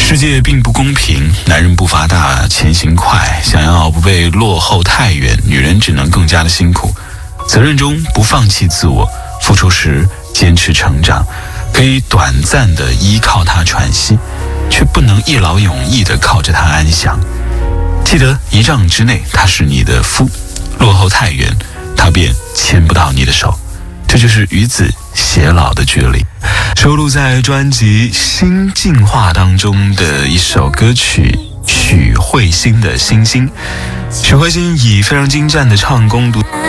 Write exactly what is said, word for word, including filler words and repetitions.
世界并不公平，男人步伐大，前行快，想要不被落后太远，女人只能更加的辛苦。责任中不放弃自我，付出时坚持成长，可以短暂的依靠他喘息，却不能一劳永逸的靠着他安详。记得一丈之内他是你的夫，落后太远他便牵不到你的手。这就是与子偕老的距离。收录在专辑《新进化》当中的一首歌曲，许慧欣的《星星》。许慧欣以非常精湛的唱功独